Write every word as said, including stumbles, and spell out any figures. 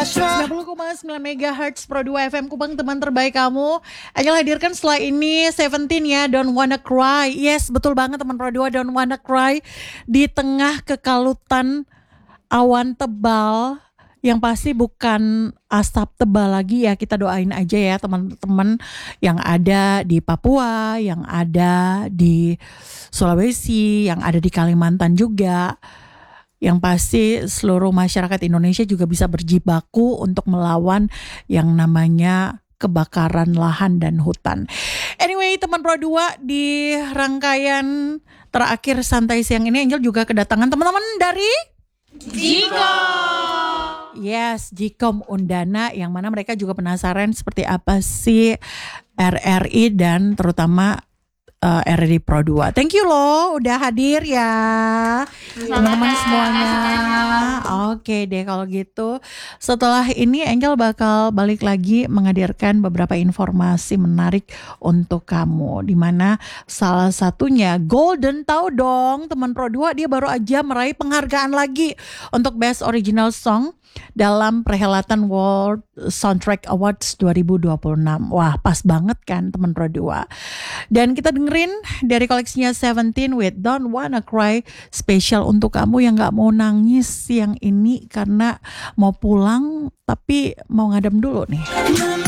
sembilan puluh koma sembilan megahertz Pro dua F M Kupang, teman terbaik kamu. Angel hadirkan setelah ini Seventeen ya, Don't Wanna Cry. Yes, betul banget teman Pro dua, Don't Wanna Cry. Di tengah kekalutan awan tebal, yang pasti bukan asap tebal lagi ya. Kita doain aja ya teman-teman yang ada di Papua, yang ada di Sulawesi, yang ada di Kalimantan juga. Yang pasti seluruh masyarakat Indonesia juga bisa berjibaku untuk melawan yang namanya kebakaran lahan dan hutan. Anyway, teman Pro dua, di rangkaian terakhir santai siang ini Angel juga kedatangan teman-teman dari Jikom. Yes, Jikom Undana, yang mana mereka juga penasaran seperti apa sih R R I dan terutama Uh, R R I Pro dua. Thank you loh udah hadir ya teman-teman semuanya. Oke deh kalau gitu, setelah ini Angel bakal balik lagi menghadirkan beberapa informasi menarik untuk kamu, dimana salah satunya Golden, tahu dong teman Pro dua, dia baru aja meraih penghargaan lagi untuk Best Original Song dalam perhelatan World Soundtrack Awards dua ribu dua puluh enam. Wah, pas banget kan teman Pro dua. Dan kita dengerin dari koleksinya Seventeen with Don't Wanna Cry, spesial untuk kamu yang gak mau nangis siang ini karena mau pulang tapi mau ngadem dulu nih.